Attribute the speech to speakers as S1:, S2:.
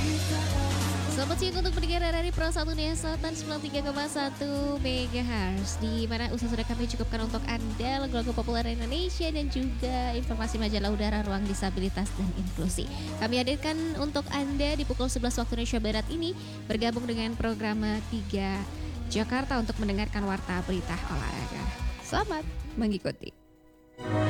S1: Selamat siang untuk pendengar dari Pro 1 Nia Selatan 93,1 MHz, di mana usaha sudah kami cukupkan untuk Anda lagu-lagu populer Indonesia dan juga informasi majalah udara ruang disabilitas dan inklusi. Kami hadirkan untuk Anda di pukul 11 waktu Indonesia Barat ini bergabung dengan program 3 Jakarta untuk mendengarkan warta berita olahraga. Selamat mengikuti.